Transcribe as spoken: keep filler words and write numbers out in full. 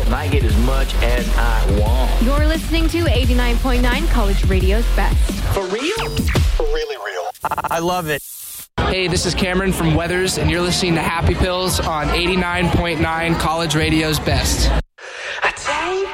and I get as much as I want. You're listening to eighty-nine point nine College Radio's Best. For real? For really real. I, I love it. Hey, this is Cameron from Weathers, and you're listening to Happy Pills on eighty-nine point nine College Radio's Best.